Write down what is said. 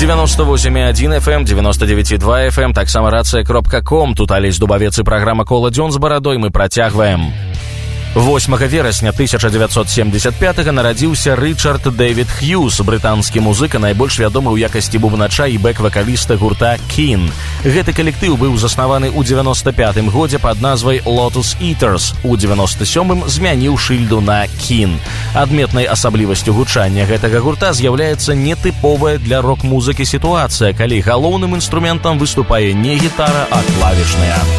98,1 FM, 99,2 FM, таксама рацыя.com. Тут Алесь Дубавец і праграма «Кола дзён з барадой». Мы працягваем. 8 верасня 1975 нарадзіўся Рычард Дэвід Хьюз, брытанскі музыка, найбольш вядомы ў якасці бубнача і бэк-вакаліста гурта Кін. Гэты калектыў быў заснаваны ў 95 годзе пад назвай Lotus Eaters. У 97-м змяніў шыльду на Кін. Адметнай асаблівасцю гучання гэтага гурта з'яўляецца нетыповая для рок-музыкі сітуацыя, калі галоўным інструментам выступае не гітара, а клавішная.